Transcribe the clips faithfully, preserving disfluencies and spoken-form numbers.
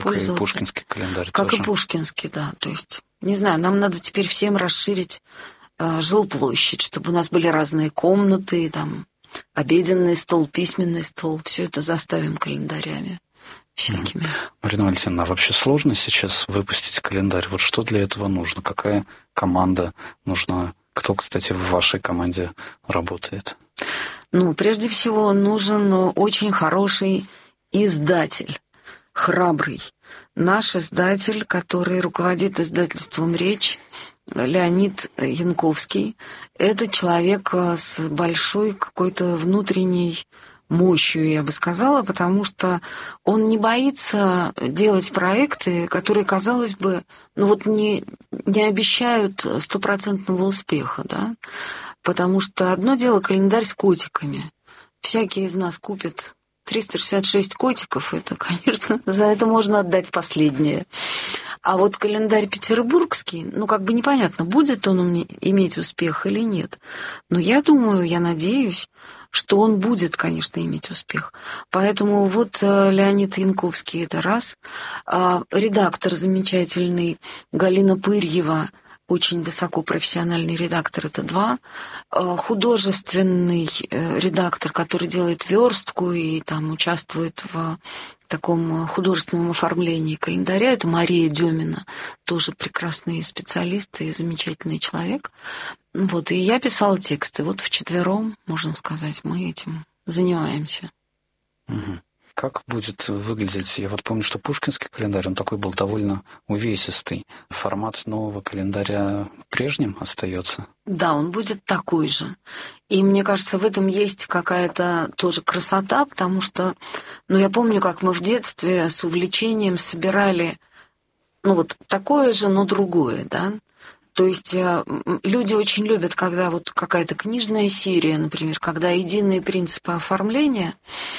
пользоваться. Как и пушкинский календарь Как тоже. и пушкинский, да. То есть, не знаю, нам надо теперь всем расширить э, жилплощадь, чтобы у нас были разные комнаты, там, обеденный стол, письменный стол. Все это заставим календарями всякими. Марина Валентиновна, а вообще сложно сейчас выпустить календарь? Вот что для этого нужно? Какая команда нужна? Кто, кстати, в вашей команде работает? Ну, прежде всего, нужен очень хороший издатель, храбрый. Наш издатель, который руководит издательством «Речь», Леонид Янковский, это человек с большой какой-то внутренней мощью, я бы сказала, потому что он не боится делать проекты, которые, казалось бы, ну вот не, не обещают стопроцентного успеха, да, потому что одно дело календарь с котиками. Всякий из нас купит триста шестьдесят шесть котиков, это, конечно, за это можно отдать последнее. А вот календарь петербургский, ну, как бы непонятно, будет он иметь успех или нет. Но я думаю, я надеюсь, что он будет, конечно, иметь успех. Поэтому вот Леонид Янковский — это раз. Редактор замечательный Галина Пырьева, очень высокопрофессиональный редактор, это два. Художественный редактор, который делает верстку и там участвует в таком художественном оформлении календаря, это Мария Демина, тоже прекрасный специалист и замечательный человек. Вот, и я писала тексты. Вот вчетвером, можно сказать, мы этим занимаемся. Угу. Как будет выглядеть? Я вот помню, что пушкинский календарь, он такой был довольно увесистый. Формат нового календаря прежним остается? Да, он будет такой же. И мне кажется, в этом есть какая-то тоже красота, потому что, ну, я помню, как мы в детстве с увлечением собирали, ну, вот такое же, но другое, да. То есть люди очень любят, когда вот какая-то книжная серия, например, когда единые принципы оформления,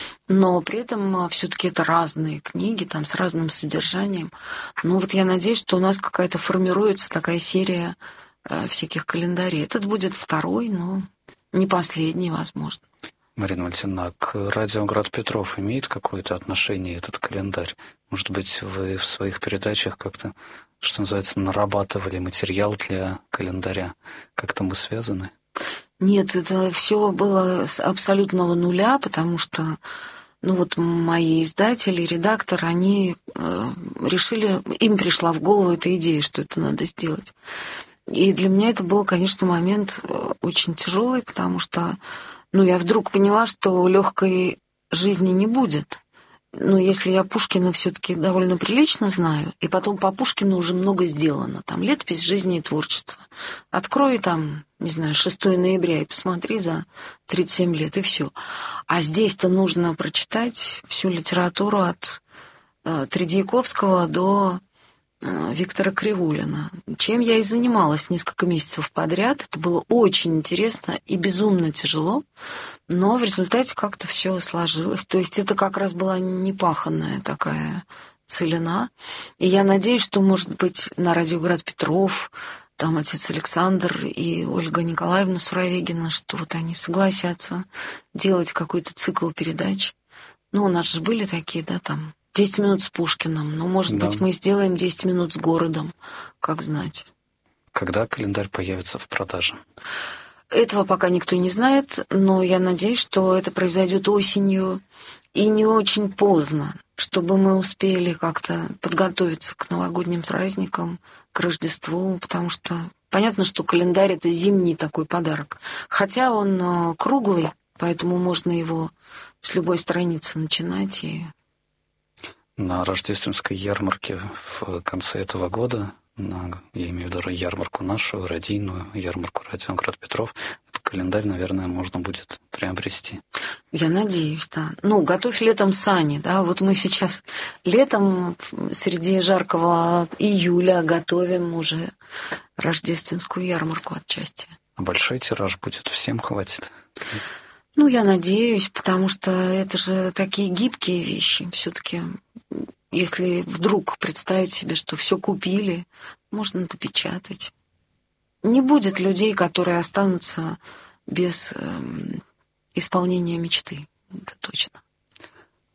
но при этом все-таки это разные книги, там, с разным содержанием. Ну вот я надеюсь, что у нас какая-то формируется такая серия э, всяких календарей. Этот будет второй, но не последний, возможно. Марина Валентиновна, к радио «Град Петров» имеет какое-то отношение этот календарь? Может быть, вы в своих передачах как-то, что называется, нарабатывали материал для календаря? Как-то мы связаны? Нет, это все было с абсолютного нуля, потому что, ну вот мои издатели, редактор, они э, решили, им пришла в голову эта идея, что это надо сделать. И для меня это был, конечно, момент очень тяжелый, потому что, ну, я вдруг поняла, что легкой жизни не будет. Ну, если я Пушкина все-таки довольно прилично знаю, и потом по Пушкину уже много сделано, там летопись жизни и творчества. Открой там, не знаю, шестого ноября и посмотри за тридцать семь лет, и все. А здесь-то нужно прочитать всю литературу от э, Тредьяковского до э, Виктора Кривулина. Чем я и занималась несколько месяцев подряд. Это было очень интересно и безумно тяжело. Но в результате как-то все сложилось. То есть это как раз была непаханная такая целина. И я надеюсь, что, может быть, на радио «Град Петров», там отец Александр и Ольга Николаевна Суровегина, что вот они согласятся делать какой-то цикл передач. Ну, у нас же были такие, да, там, десять минут с Пушкиным. Ну, может да. быть, мы сделаем десять минут с городом, как знать. Когда календарь появится в продаже? Этого пока никто не знает, но я надеюсь, что это произойдет осенью и не очень поздно, чтобы мы успели как-то подготовиться к новогодним праздникам, к Рождеству, потому что понятно, что календарь — это зимний такой подарок. Хотя он круглый, поэтому можно его с любой страницы начинать. И... На рождественской ярмарке в конце этого года, на, я имею в виду ярмарку нашу, радийную, ярмарку радио «Град Петров», этот календарь, наверное, можно будет приобрести. Я надеюсь, да. Ну, готовь летом сани, да. Вот мы сейчас летом среди жаркого июля готовим уже рождественскую ярмарку отчасти. А большой тираж будет, всем хватит? Ну, я надеюсь, потому что это же такие гибкие вещи. Все-таки, если вдруг представить себе, что все купили, можно допечатать. Не будет людей, которые останутся без э, исполнения мечты. Это точно.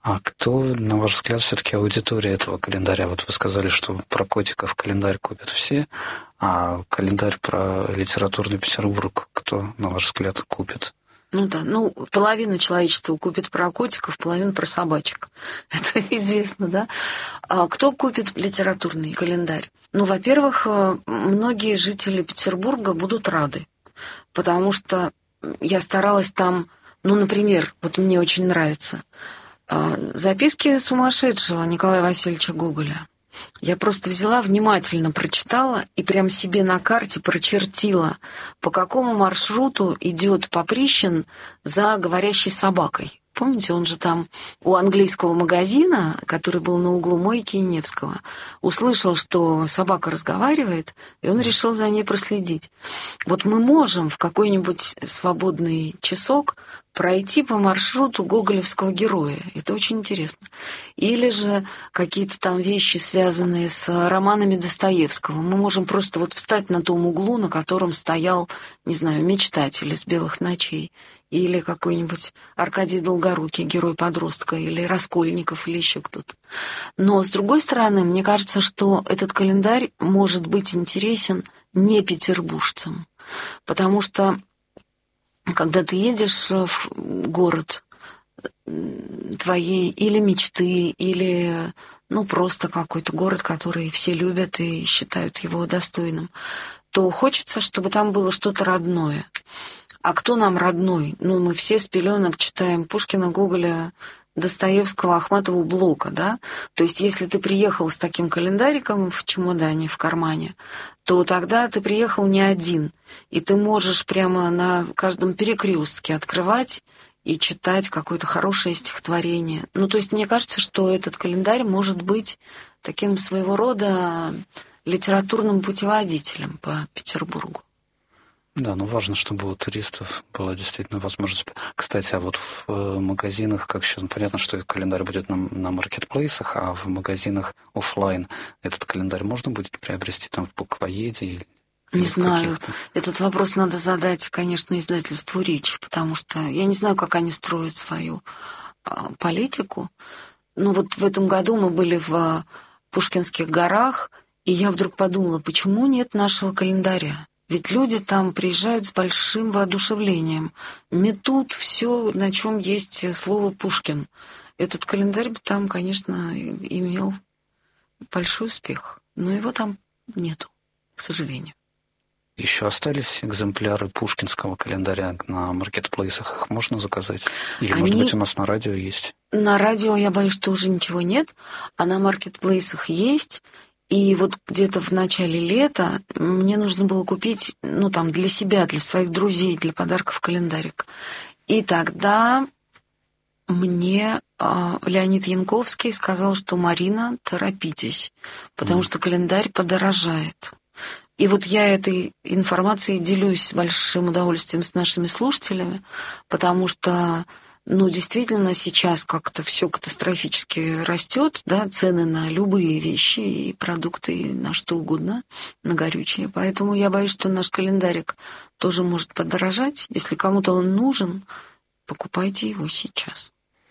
А кто, на ваш взгляд, все-таки аудитория этого календаря? Вот вы сказали, что про котиков календарь купят все, а календарь про литературный Петербург кто, на ваш взгляд, купит? Ну да, ну половина человечества купит про котиков, половина про собачек. Это известно, да? А кто купит литературный календарь? Ну, во-первых, многие жители Петербурга будут рады, потому что я старалась там, ну, например, вот мне очень нравится записки сумасшедшего Николая Васильевича Гоголя. Я просто взяла, внимательно прочитала и прям себе на карте прочертила, по какому маршруту идет Поприщин за говорящей собакой. Помните, он же там у английского магазина, который был на углу Мойки и Невского, услышал, что собака разговаривает, и он решил за ней проследить. Вот мы можем в какой-нибудь свободный часок пройти по маршруту гоголевского героя. Это очень интересно. Или же какие-то там вещи, связанные с романами Достоевского. Мы можем просто вот встать на том углу, на котором стоял, не знаю, «Мечтатель» из «Белых ночей», или какой-нибудь Аркадий Долгорукий, герой-подростка, или Раскольников, или еще кто-то. Но, с другой стороны, мне кажется, что этот календарь может быть интересен не петербуржцам, потому что когда ты едешь в город твоей или мечты, или ну, просто какой-то город, который все любят и считают его достойным, то хочется, чтобы там было что-то родное. А кто нам родной? Ну, мы все с пеленок читаем Пушкина, Гоголя, Достоевского, Ахматову, Блока, да? То есть, если ты приехал с таким календариком в чемодане, в кармане, то тогда ты приехал не один, и ты можешь прямо на каждом перекрестке открывать и читать какое-то хорошее стихотворение. Ну, то есть, мне кажется, что этот календарь может быть таким своего рода литературным путеводителем по Петербургу. Да, но важно, чтобы у туристов была действительно возможность. Кстати, а вот в магазинах, как сейчас, понятно, что календарь будет на, на маркетплейсах, а в магазинах офлайн этот календарь можно будет приобрести там в буквоеде или не знаю. Этот вопрос надо задать, конечно, издательству «Речь», потому что я не знаю, как они строят свою а, политику. Но вот в этом году мы были в Пушкинских горах, и я вдруг подумала, почему нет нашего календаря? Ведь люди там приезжают с большим воодушевлением, метут все, на чем есть слово «Пушкин». Этот календарь бы там, конечно, имел большой успех, но его там нету, к сожалению. Еще остались экземпляры пушкинского календаря на маркетплейсах? Их можно заказать? Или, Они... может быть, у нас на радио есть? На радио, я боюсь, что уже ничего нет, а на маркетплейсах есть. И вот где-то в начале лета мне нужно было купить, ну, там, для себя, для своих друзей, для подарков календарик. И тогда мне э, Леонид Янковский сказал, что «Марина, торопитесь, потому mm. что календарь подорожает». И вот я этой информацией делюсь с большим удовольствием с нашими слушателями, потому что, ну, действительно, сейчас как-то все катастрофически растет, да, цены на любые вещи и продукты, и на что угодно, на горючее. Поэтому я боюсь, что наш календарик тоже может подорожать. Если кому-то он нужен, покупайте его сейчас.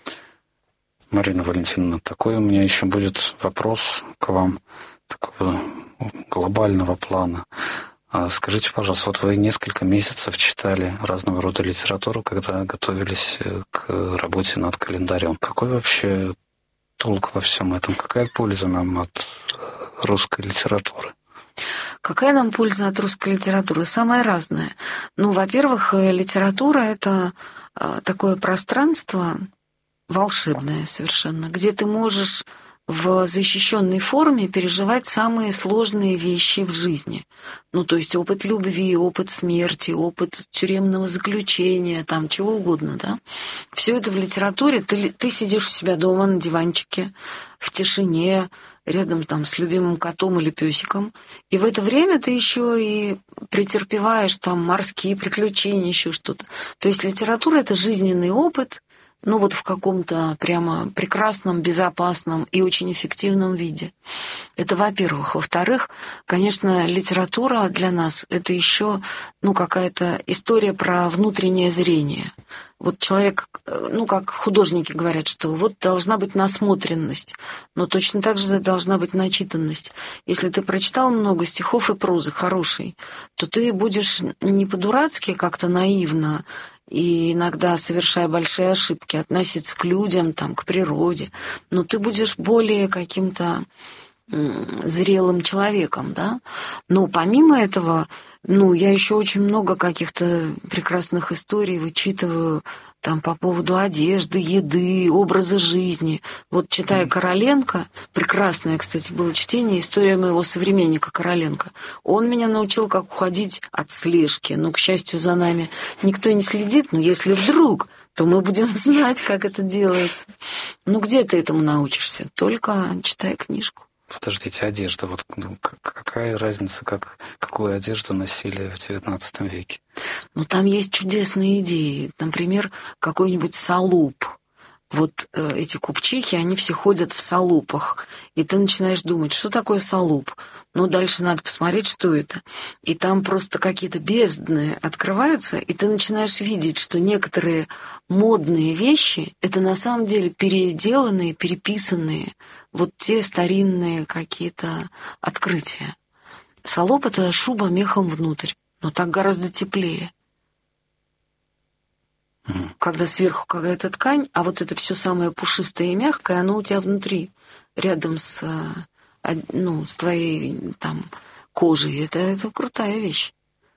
Марина Валентиновна, такой у меня еще будет вопрос к вам, такого глобального плана. Скажите, пожалуйста, вот вы несколько месяцев читали разного рода литературу, когда готовились к работе над календарем. Какой вообще толк во всем этом? Какая польза нам от русской литературы? Какая нам польза от русской литературы? Самая разная. Ну, во-первых, литература — это такое пространство волшебное совершенно, где ты можешь в защищенной форме переживать самые сложные вещи в жизни. Ну, то есть опыт любви, опыт смерти, опыт тюремного заключения, там чего угодно, да. Все это в литературе. Ты, ты сидишь у себя дома на диванчике, в тишине, рядом там с любимым котом или песиком, и в это время ты еще и претерпеваешь там морские приключения, еще что-то. То есть литература — это жизненный опыт, ну вот в каком-то прямо прекрасном, безопасном и очень эффективном виде. Это во-первых. Во-вторых, конечно, литература для нас — это еще, ну, какая-то история про внутреннее зрение. Вот человек, ну, как художники говорят, что вот должна быть насмотренность, но точно так же должна быть начитанность. Если ты прочитал много стихов и прозы хорошей, то ты будешь не по-дурацки как-то наивно и иногда, совершая большие ошибки, относиться к людям, там, к природе, но ты будешь более каким-то зрелым человеком, да. Но помимо этого, ну, я еще очень много каких-то прекрасных историй вычитываю там по поводу одежды, еды, образа жизни. Вот читая Короленко, прекрасное, кстати, было чтение, история моего современника Короленко. Он меня научил, как уходить от слежки. Ну, к счастью, за нами никто не следит, но если вдруг, то мы будем знать, как это делается. Ну, где ты этому научишься? Только читая книжку. Подождите, одежда. Вот ну, какая разница, как, какую одежду носили в девятнадцатом веке? Ну, там есть чудесные идеи. Например, какой-нибудь салуп. Вот э, эти купчихи, они все ходят в салупах. И ты начинаешь думать, что такое салуп? Ну, дальше надо посмотреть, что это. И там просто какие-то бездны открываются, и ты начинаешь видеть, что некоторые модные вещи — это на самом деле переделанные, переписанные вот те старинные какие-то открытия. Салоп — это шуба мехом внутрь, но так гораздо теплее. Mm. Когда сверху какая-то ткань, а вот это все самое пушистое и мягкое, оно у тебя внутри, рядом с, ну, с твоей там кожей. Это, это крутая вещь.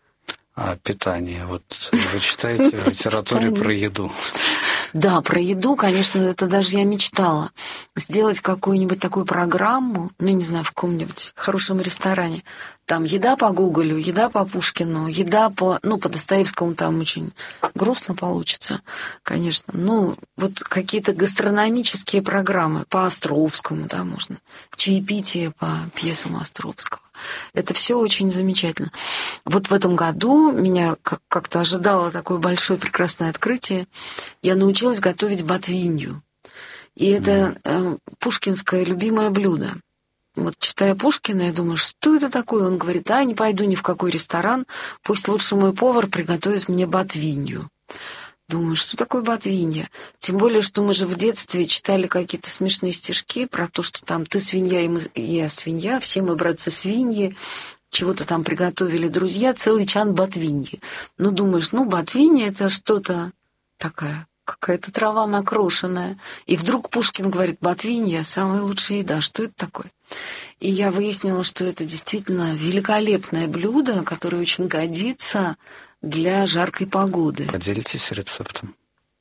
А питание? Вот вы читаете в литературе про еду. Да, про еду, конечно, это даже я мечтала. Сделать какую-нибудь такую программу, ну, не знаю, в каком-нибудь хорошем ресторане. Там еда по Гоголю, еда по Пушкину, еда по... Ну, по Достоевскому там очень грустно получится, конечно. Ну, вот какие-то гастрономические программы по Островскому, да, можно. Чаепитие по пьесам Островского. Это все очень замечательно. Вот в этом году меня как-то ожидало такое большое прекрасное открытие. Я научилась готовить ботвинью. И это э, пушкинское любимое блюдо. Вот читая Пушкина, я думаю, что это такое? Он говорит, да, не пойду ни в какой ресторан, пусть лучше мой повар приготовит мне ботвинью. Думаю, что такое ботвинья? Тем более, что мы же в детстве читали какие-то смешные стишки про то, что там ты свинья, и, мы, и я свинья, все мы братцы-свиньи, чего-то там приготовили друзья, целый чан ботвиньи. Ну, думаешь, ну, ботвинья — это что-то такая, какая-то трава накрошенная. И вдруг Пушкин говорит, ботвинья — самая лучшая еда. Что это такое? И я выяснила, что это действительно великолепное блюдо, которое очень годится для жаркой погоды. Поделитесь рецептом.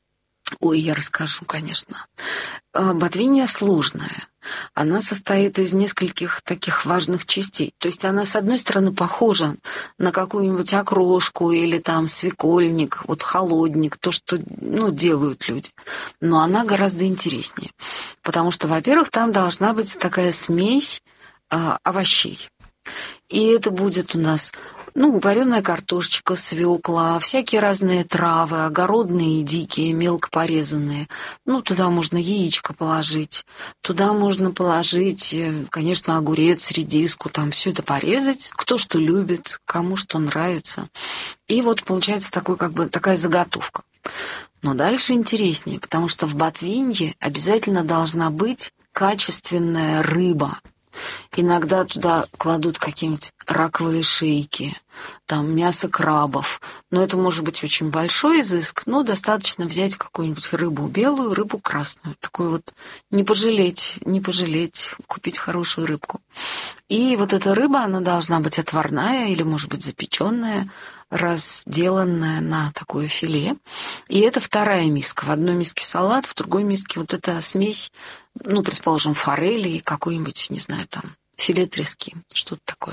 Ой, я расскажу, конечно. Ботвинья сложная. Она состоит из нескольких таких важных частей. То есть она, с одной стороны, похожа на какую-нибудь окрошку или там свекольник, вот холодник, то, что, ну, делают люди. Но она гораздо интереснее. Потому что, во-первых, там должна быть такая смесь а, овощей. И это будет у нас... Ну, вареная картошечка, свекла, всякие разные травы, огородные, дикие, мелко порезанные. Ну, туда можно яичко положить, туда можно положить, конечно, огурец, редиску, там все это порезать, кто что любит, кому что нравится. И вот получается такой, как бы, такая заготовка. Но дальше интереснее, потому что в ботвинье обязательно должна быть качественная рыба. Иногда туда кладут какие-нибудь раковые шейки, там мясо крабов. Но это может быть очень большой изыск, но достаточно взять какую-нибудь рыбу белую, рыбу красную. Такую вот не пожалеть, не пожалеть, купить хорошую рыбку. И вот эта рыба, она должна быть отварная или, может быть, запеченная, разделанная на такое филе. И это вторая миска. В одной миске салат, в другой миске вот эта смесь, ну, предположим, форели и какой-нибудь, не знаю, там, филе трески, что-то такое.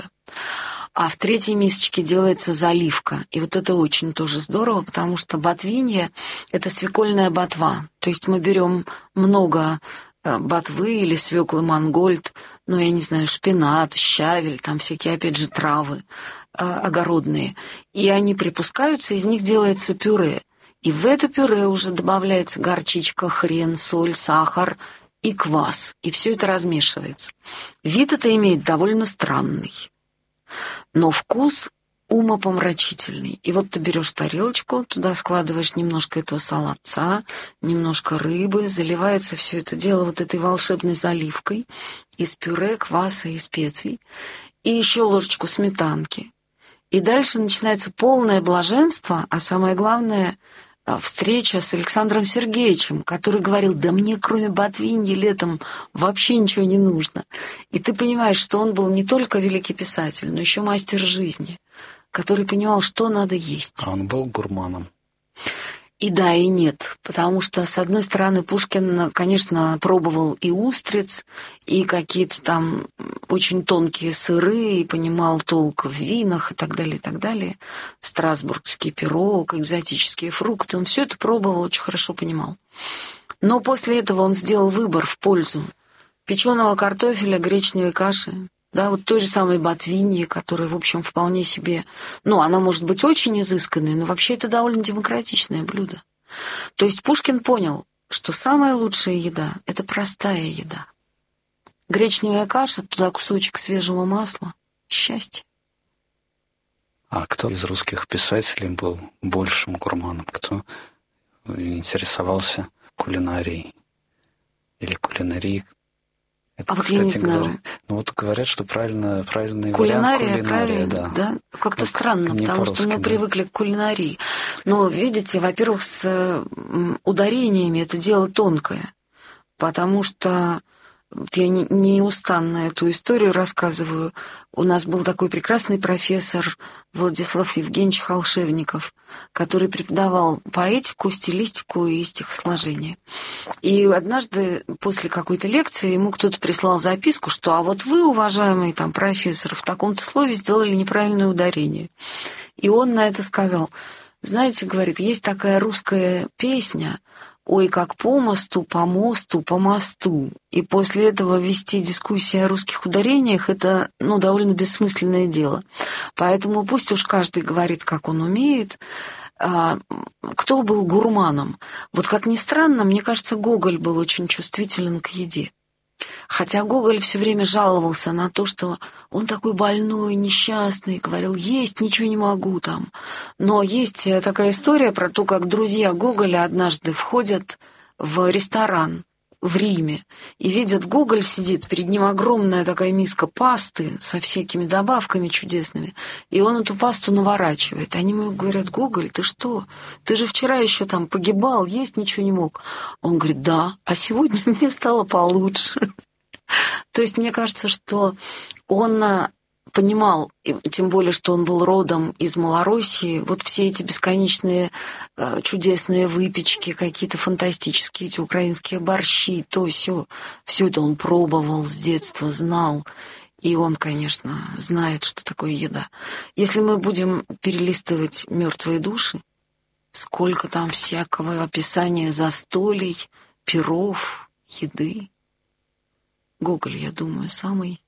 А в третьей мисочке делается заливка. И вот это очень тоже здорово, потому что ботвинья — это свекольная ботва. То есть мы берем много ботвы или свеклы мангольд, ну, я не знаю, шпинат, щавель, там всякие, опять же, травы огородные. И они припускаются, из них делается пюре. И в это пюре уже добавляется горчичка, хрен, соль, сахар и квас. И все это размешивается. Вид это имеет довольно странный. Но вкус умопомрачительный. И вот ты берешь тарелочку, туда складываешь немножко этого салатца, немножко рыбы, заливается все это дело вот этой волшебной заливкой из пюре, кваса и специй, и еще ложечку сметанки. И дальше начинается полное блаженство, а самое главное — встреча с Александром Сергеевичем, который говорил: да мне кроме ботвиньи летом вообще ничего не нужно. И ты понимаешь, что он был не только великий писатель, но еще мастер жизни, который понимал, что надо есть. А он был гурманом? И да, и нет, потому что, с одной стороны, Пушкин, конечно, пробовал и устриц, и какие-то там очень тонкие сыры, и понимал толк в винах и так далее, и так далее. Страсбургский пирог, экзотические фрукты, он все это пробовал, очень хорошо понимал. Но после этого он сделал выбор в пользу печеного картофеля, гречневой каши, да, вот той же самой ботвиньи, которая, в общем, вполне себе... Ну, она может быть очень изысканной, но вообще это довольно демократичное блюдо. То есть Пушкин понял, что самая лучшая еда — это простая еда. Гречневая каша, туда кусочек свежего масла — счастье. А кто из русских писателей был большим гурманом? Кто интересовался кулинарией или кулинарией? Это, а вот кстати, я не знаю. Говоря, ну вот говорят, что правильно, правильный кулинария, вариант кулинария, да. да. Как-то ну, странно, потому что мы да. привыкли к кулинарии. Но, видите, во-первых, с ударениями это дело тонкое, потому что я не, неустанно эту историю рассказываю. У нас был такой прекрасный профессор Владислав Евгеньевич Холшевников, который преподавал поэтику, стилистику и стихосложение. И однажды после какой-то лекции ему кто-то прислал записку, что «а вот вы, уважаемый там профессор, в таком-то слове сделали неправильное ударение». И он на это сказал: знаете, говорит, есть такая русская песня «Ой, как по мосту, по мосту, по мосту». И после этого вести дискуссии о русских ударениях — это, ну, довольно бессмысленное дело. Поэтому пусть уж каждый говорит, как он умеет. А, кто был гурманом? Вот как ни странно, мне кажется, Гоголь был очень чувствителен к еде. Хотя Гоголь все время жаловался на то, что он такой больной, несчастный, говорил: есть ничего не могу там. Но есть такая история про то, как друзья Гоголя однажды входят в ресторан в Риме и видят, Гоголь сидит, перед ним огромная такая миска пасты со всякими добавками чудесными, и он эту пасту наворачивает. Они ему говорят: Гоголь, ты что? Ты же вчера еще там погибал, есть ничего не мог. Он говорит: да, а сегодня мне стало получше. То есть мне кажется, что он понимал, тем более, что он был родом из Малороссии, вот все эти бесконечные чудесные выпечки, какие-то фантастические эти украинские борщи, то сё, все это он пробовал с детства, знал. И он, конечно, знает, что такое еда. Если мы будем перелистывать «Мертвые души», сколько там всякого описания застолий, пиров, еды. Гоголь, я думаю, самый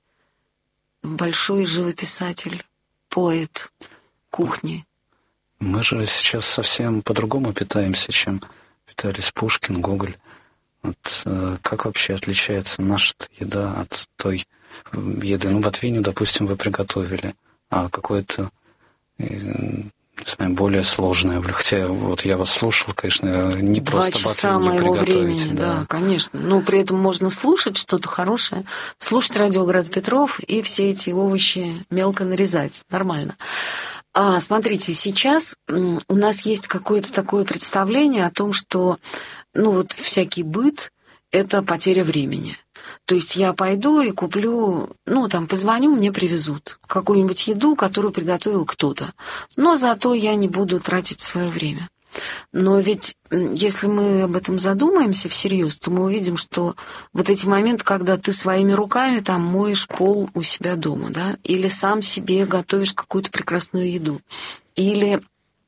большой живописатель, поэт кухни. Мы же сейчас совсем по-другому питаемся, чем питались Пушкин, Гоголь. Вот, э, как вообще отличается наша еда от той еды? Ну, ботвинью, допустим, вы приготовили, а какое-то, э, не знаю, более сложное. Хотя вот я вас слушал, конечно, не Два просто часа ботвинью моего приготовить. времени, да. да, конечно. Но при этом можно слушать что-то хорошее, слушать радио «Град Петров» и все эти овощи мелко нарезать. Нормально. А, смотрите, сейчас у нас есть какое-то такое представление о том, что, ну вот, всякий быт — это потеря времени. То есть я пойду и куплю, ну, там, позвоню, мне привезут какую-нибудь еду, которую приготовил кто-то. Но зато я не буду тратить свое время. Но ведь если мы об этом задумаемся всерьез, то мы увидим, что вот эти моменты, когда ты своими руками там моешь пол у себя дома, да, или сам себе готовишь какую-то прекрасную еду, или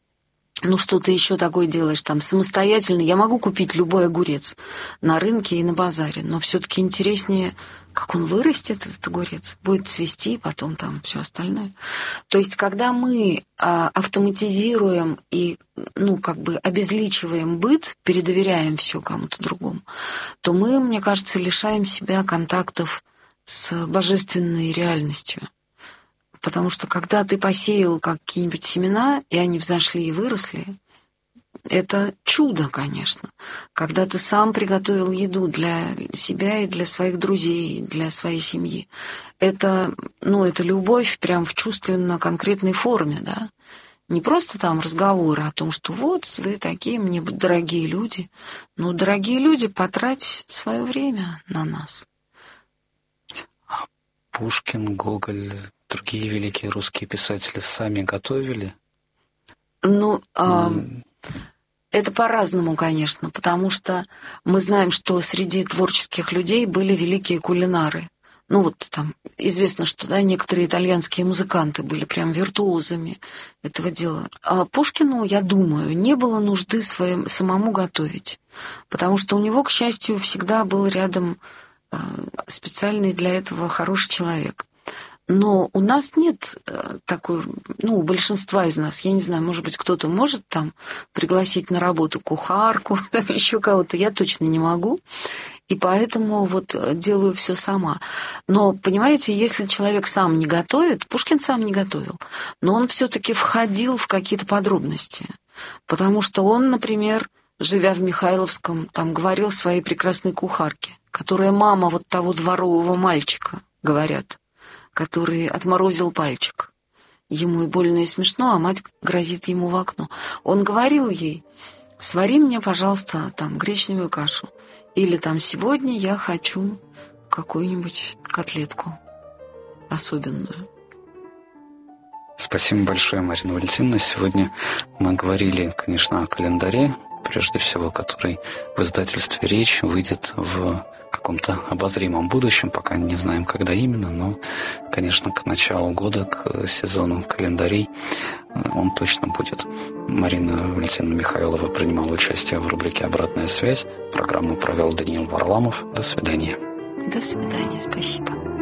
ну что-то еще такое делаешь там самостоятельно. Я могу купить любой огурец на рынке и на базаре, но все-таки интереснее, как он вырастет, этот огурец, будет цвести, потом там все остальное. То есть, когда мы а, автоматизируем и, ну, как бы обезличиваем быт, передоверяем все кому-то другому, то мы, мне кажется, лишаем себя контактов с божественной реальностью. Потому что когда ты посеял какие-нибудь семена, и они взошли и выросли, это чудо, конечно. Когда ты сам приготовил еду для себя и для своих друзей, для своей семьи. Это, ну, это любовь прям в чувственно-конкретной форме, да. Не просто там разговоры о том, что вот вы такие мне дорогие люди. Ну, дорогие люди, потрать свое время на нас. А Пушкин, Гоголь, другие великие русские писатели сами готовили? Ну, а... это по-разному, конечно, потому что мы знаем, что среди творческих людей были великие кулинары. Ну вот там известно, что да, некоторые итальянские музыканты были прям виртуозами этого дела. А Пушкину, я думаю, не было нужды своим, самому готовить, потому что у него, к счастью, всегда был рядом специальный для этого хороший человек. Но у нас нет такой, ну, у большинства из нас, я не знаю, может быть, кто-то может там пригласить на работу кухарку, там еще кого-то, я точно не могу. И поэтому вот делаю все сама. Но, понимаете, если человек сам не готовит, Пушкин сам не готовил, но он все-таки входил в какие-то подробности. Потому что он, например, живя в Михайловском, там говорил своей прекрасной кухарке, которая мама вот того дворового мальчика, говорят, который отморозил пальчик. Ему и больно, и смешно, а мать грозит ему в окно. Он говорил ей: свари мне, пожалуйста, там гречневую кашу. Или там сегодня я хочу какую-нибудь котлетку особенную. Спасибо большое, Марина Валентиновна. Сегодня мы говорили, конечно, о календаре, прежде всего, который в издательстве «Речь» выйдет в каком-то обозримом будущем, пока не знаем, когда именно, но, конечно, к началу года, к сезону календарей он точно будет. Марина Валентиновна Михайлова принимала участие в рубрике «Обратная связь». Программу провел Даниил Варламов. До свидания. До свидания, спасибо.